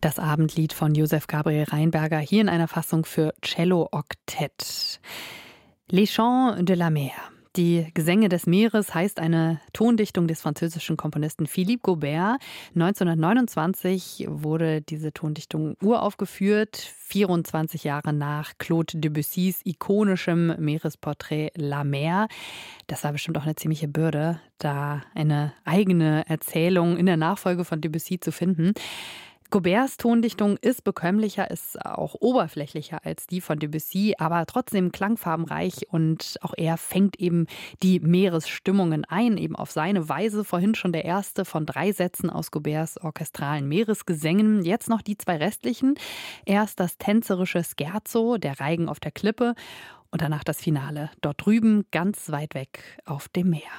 Das Abendlied von Josef Gabriel Rheinberger hier in einer Fassung für Cello-Oktett. Les Chants de la Mer. Die Gesänge des Meeres heißt eine Tondichtung des französischen Komponisten Philippe Gaubert. 1929 wurde diese Tondichtung uraufgeführt, 24 Jahre nach Claude Debussys ikonischem Meeresporträt La Mer. Das war bestimmt auch eine ziemliche Bürde, da eine eigene Erzählung in der Nachfolge von Debussy zu finden. Gauberts Tondichtung ist bekömmlicher, ist auch oberflächlicher als die von Debussy, aber trotzdem klangfarbenreich und auch er fängt eben die Meeresstimmungen ein, eben auf seine Weise. Vorhin schon der erste von 3 Sätzen aus Gauberts orchestralen Meeresgesängen, jetzt noch die 2 restlichen. Erst das tänzerische Scherzo, der Reigen auf der Klippe und danach das Finale, dort drüben ganz weit weg auf dem Meer.